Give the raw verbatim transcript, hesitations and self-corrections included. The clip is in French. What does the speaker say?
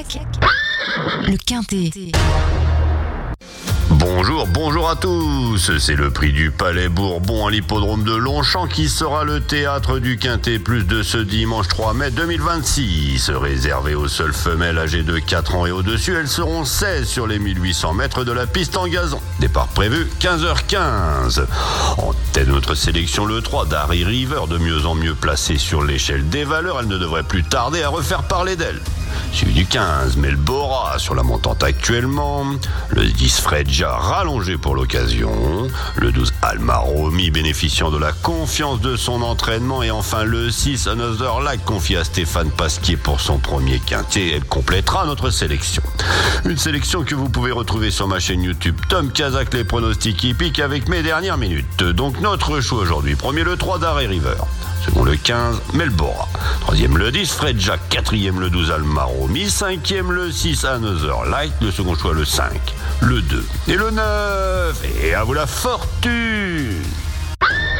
Kazakh, le Quintet. Bonjour, bonjour à tous. C'est le prix du Palais Bourbon à l'hippodrome de Longchamp qui sera le théâtre du Quintet Plus de ce dimanche trois mai deux mille vingt-six. Réservé aux seules femelles âgées de quatre ans et au-dessus, elles seront seize sur les mille huit cents mètres de la piste en gazon. Départ prévu quinze heures quinze. En tête de notre sélection, le trois d'Harry River, de mieux en mieux placé sur l'échelle des valeurs. Elle ne devrait plus tarder à refaire parler d'elle. Suivi du quinze, Melbora sur la montante actuellement. Le dix, Fredja, rallongé pour l'occasion. Le douze, Almaromi, bénéficiant de la confiance de son entraînement. Et enfin le six, Another Light, confié à Stéphane Pasquier pour son premier quintet. Elle complétera notre sélection. Une sélection que vous pouvez retrouver sur ma chaîne YouTube Tom Kazakh, les pronostics hippiques avec mes dernières minutes. Donc notre choix aujourd'hui, premier le trois d'Harry River. Second le quinze, Melbora. Troisième le dix, Fredja. Quatrième le douze, Almaromi. Cinquième le six, Another Light. Le second choix le cinq, le deux et le neuf. Et à vous la fortune!